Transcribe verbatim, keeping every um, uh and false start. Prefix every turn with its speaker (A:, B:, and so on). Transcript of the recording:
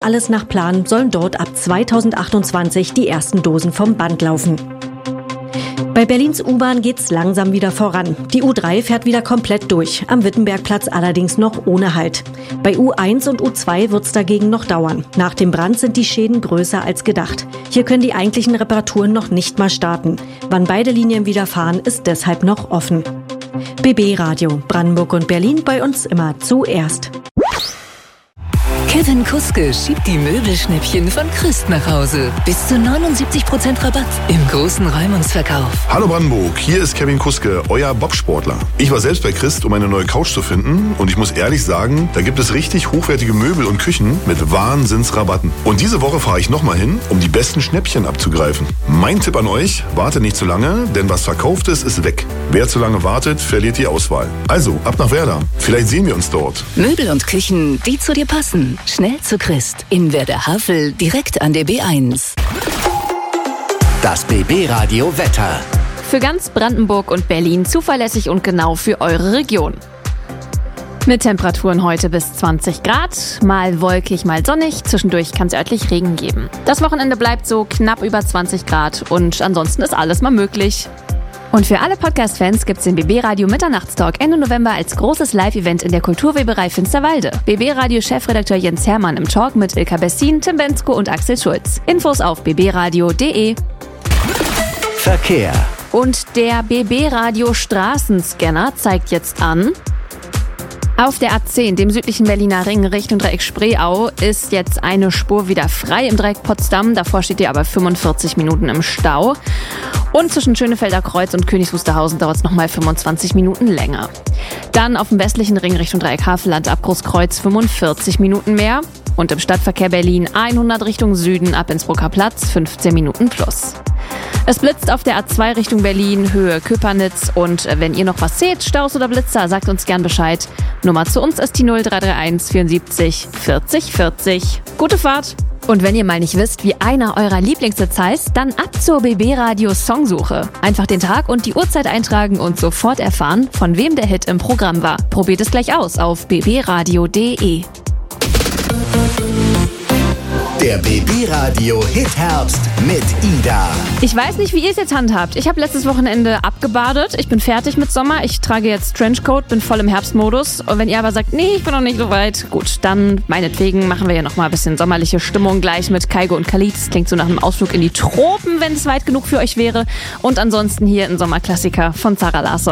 A: alles nach Plan, sollen dort ab zweitausendachtundzwanzig die ersten Dosen vom Band laufen. Bei Berlins U-Bahn geht's langsam wieder voran. Die U drei fährt wieder komplett durch, am Wittenbergplatz allerdings noch ohne Halt. Bei U eins und U zwei wird's dagegen noch dauern. Nach dem Brand sind die Schäden größer als gedacht. Hier können die eigentlichen Reparaturen noch nicht mal starten. Wann beide Linien wieder fahren, ist deshalb noch offen. B B Radio, Brandenburg und Berlin, bei uns immer zuerst.
B: Kevin Kuske schiebt die Möbelschnäppchen von Christ nach Hause. Bis zu neunundsiebzig Prozent Rabatt im großen Räumungsverkauf.
C: Hallo Brandenburg, hier ist Kevin Kuske, euer Bobsportler. Ich war selbst bei Christ, um eine neue Couch zu finden. Und ich muss ehrlich sagen, da gibt es richtig hochwertige Möbel und Küchen mit Wahnsinnsrabatten. Und diese Woche fahre ich nochmal hin, um die besten Schnäppchen abzugreifen. Mein Tipp an euch, wartet nicht zu lange, denn was verkauft ist, ist weg. Wer zu lange wartet, verliert die Auswahl. Also, ab nach Werder. Vielleicht sehen wir uns dort.
B: Möbel und Küchen, die zu dir passen. Schnell zu Christ. In Werder-Havel, direkt an der B eins.
D: Das B B-Radio Wetter.
E: Für ganz Brandenburg und Berlin zuverlässig und genau für eure Region. Mit Temperaturen heute bis zwanzig Grad, mal wolkig, mal sonnig. Zwischendurch kann es örtlich Regen geben. Das Wochenende bleibt so knapp über zwanzig Grad und ansonsten ist alles mal möglich. Und für alle Podcast-Fans gibt's den B B-Radio Mitternachtstalk Ende November als großes Live-Event in der Kulturweberei Finsterwalde. B B-Radio-Chefredakteur Jens Hermann im Talk mit Ilka Bessin, Tim Bensko und Axel Schulz. Infos auf b b radio punkt de.
D: Verkehr.
E: Und der B B-Radio Straßenscanner zeigt jetzt an: Auf der A zehn, dem südlichen Berliner Ring Richtung Dreieck Spreeau, ist jetzt eine Spur wieder frei im Dreieck Potsdam. Davor steht ihr aber fünfundvierzig Minuten im Stau. Und zwischen Schönefelder Kreuz und Königs Wusterhausen dauert es nochmal fünfundzwanzig Minuten länger. Dann auf dem westlichen Ring Richtung Dreieck Havelland ab Großkreuz fünfundvierzig Minuten mehr. Und im Stadtverkehr Berlin hundert Richtung Süden ab Innsbrucker Platz fünfzehn Minuten plus. Es blitzt auf der A zwei Richtung Berlin, Höhe Köpernitz. Und wenn ihr noch was seht, Staus oder Blitzer, sagt uns gern Bescheid. Nummer zu uns ist die null drei drei eins vierundsiebzig vierzig vierzig. Gute Fahrt! Und wenn ihr mal nicht wisst, wie einer eurer Lieblingshits heißt, dann ab zur B B-Radio Songsuche. Einfach den Tag und die Uhrzeit eintragen und sofort erfahren, von wem der Hit im Programm war. Probiert es gleich aus auf b b radio punkt de.
D: Der B B-Radio Hit-Herbst mit Ida.
E: Ich weiß nicht, wie ihr es jetzt handhabt. Ich habe letztes Wochenende abgebadet. Ich bin fertig mit Sommer. Ich trage jetzt Trenchcoat, bin voll im Herbstmodus. Und wenn ihr aber sagt, nee, ich bin noch nicht so weit, gut, dann meinetwegen machen wir ja noch mal ein bisschen sommerliche Stimmung gleich mit Kaigo und Khalid. Das klingt so nach einem Ausflug in die Tropen, wenn es weit genug für euch wäre. Und ansonsten hier ein Sommerklassiker von Zara Larsson.